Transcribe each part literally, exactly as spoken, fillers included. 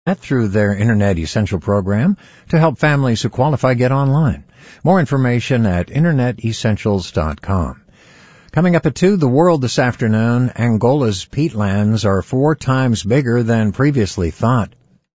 through their Internet Essential program to help families who qualify get online. More information at internet essentials dot com. Coming up at two, the world this afternoon, Angola's peatlands are four times bigger than previously thought.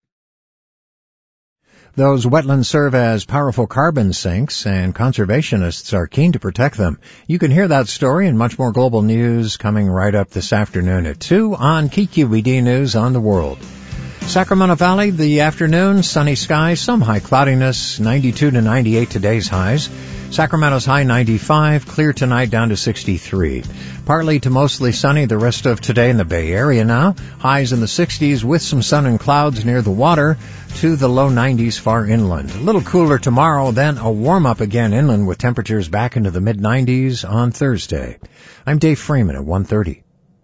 Those wetlands serve as powerful carbon sinks, and conservationists are keen to protect them. You can hear that story and much more global news coming right up this afternoon at two on K Q E D News on the World. Sacramento Valley, the afternoon, sunny skies, some high cloudiness, ninety-two to ninety-eight today's highs. Sacramento's high ninety-five, clear tonight down to sixty-three. Partly to mostly sunny the rest of today in the Bay Area now. Highs in the sixties with some sun and clouds near the water to the low nineties far inland. A little cooler tomorrow, then a warm-up again inland with temperatures back into the mid nineties on Thursday. I'm Dave Freeman at one thirty.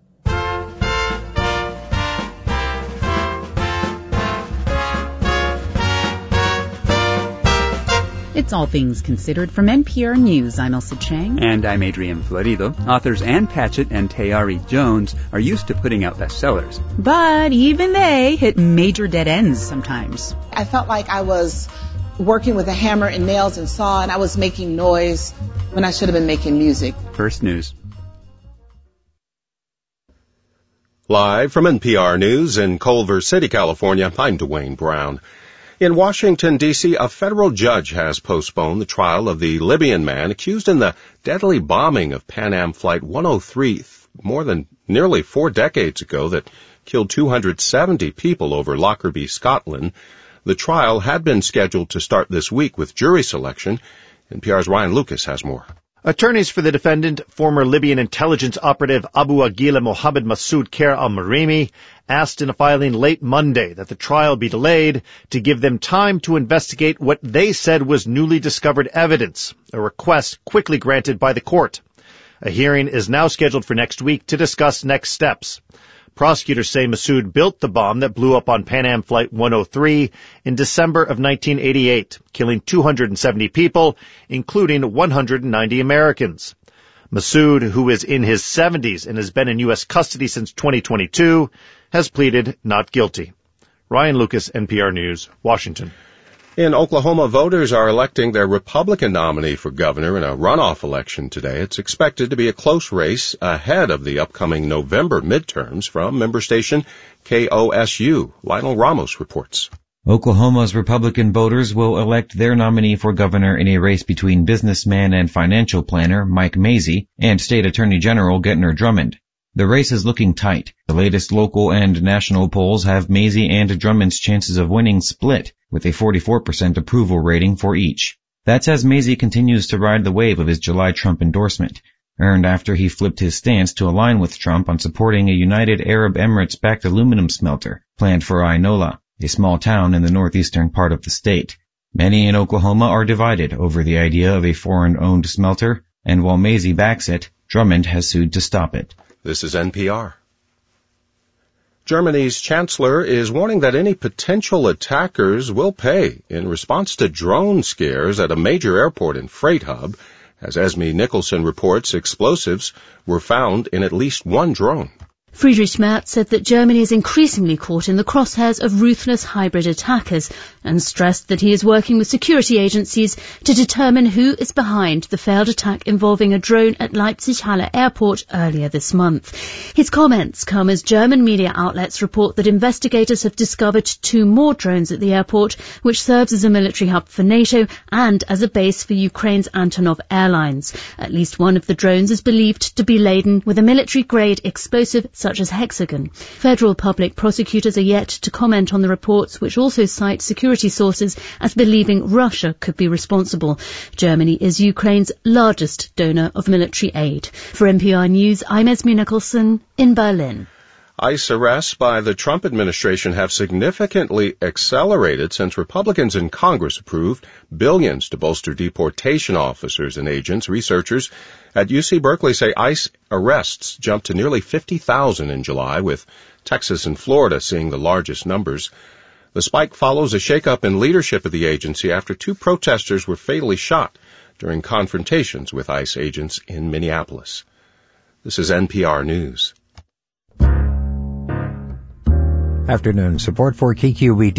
It's All Things Considered from N P R News. I'm Elsa Chang. And I'm Adrian Florido. Authors Ann Patchett and Tayari Jones are used to putting out bestsellers. But even they hit major dead ends sometimes. I felt like I was working with a hammer and nails and saw, and I was making noise when I should have been making music. First News. Live from N P R News in Culver City, California, I'm Dwayne Brown. In Washington, D C, a federal judge has postponed the trial of the Libyan man accused in the deadly bombing of Pan Am Flight one oh three more than nearly four decades ago that killed two hundred seventy people over Lockerbie, Scotland. The trial had been scheduled to start this week with jury selection. N P R's Ryan Lucas has more. Attorneys for the defendant, former Libyan intelligence operative Abu Aguila Mohammed Masoud Kher al-Marimi, asked in a filing late Monday that the trial be delayed to give them time to investigate what they said was newly discovered evidence, a request quickly granted by the court. A hearing is now scheduled for next week to discuss next steps. Prosecutors say Masoud built the bomb that blew up on Pan Am Flight one oh three in December of nineteen eighty-eight, killing two hundred seventy people, including one hundred ninety Americans. Masoud, who is in his seventies and has been in U S custody since twenty twenty-two, has pleaded not guilty. Ryan Lucas, N P R News, Washington. In Oklahoma, voters are electing their Republican nominee for governor in a runoff election today. It's expected to be a close race ahead of the upcoming November midterms. From member station K O S U, Lionel Ramos reports. Oklahoma's Republican voters will elect their nominee for governor in a race between businessman and financial planner Mike Mazzei and State Attorney General Gentner Drummond. The race is looking tight. The latest local and national polls have Mazzei and Drummond's chances of winning split, with a forty-four percent approval rating for each. That's as Mazzei continues to ride the wave of his July Trump endorsement, earned after he flipped his stance to align with Trump on supporting a United Arab Emirates-backed aluminum smelter planned for Ainola, a small town in the northeastern part of the state. Many in Oklahoma are divided over the idea of a foreign-owned smelter, and while Mazzei backs it, Drummond has sued to stop it. This is N P R. Germany's chancellor is warning that any potential attackers will pay in response to drone scares at a major airport and freight hub. As Esme Nicholson reports, explosives were found in at least one drone. Friedrich Merz said that Germany is increasingly caught in the crosshairs of ruthless hybrid attackers and stressed that he is working with security agencies to determine who is behind the failed attack involving a drone at Leipzig-Halle Airport earlier this month. His comments come as German media outlets report that investigators have discovered two more drones at the airport, which serves as a military hub for NATO and as a base for Ukraine's Antonov Airlines. At least one of the drones is believed to be laden with a military-grade explosive such as hexagon. Federal public prosecutors are yet to comment on the reports, which also cite security sources as believing Russia could be responsible. Germany is Ukraine's largest donor of military aid. For N P R News, I'm Esme Nicholson in Berlin. ICE arrests by the Trump administration have significantly accelerated since Republicans in Congress approved billions to bolster deportation officers and agents. Researchers at U C Berkeley say ICE arrests jumped to nearly fifty thousand in July, with Texas and Florida seeing the largest numbers. The spike follows a shakeup in leadership of the agency after two protesters were fatally shot during confrontations with ICE agents in Minneapolis. This is N P R News. Afternoon. Support for K Q E D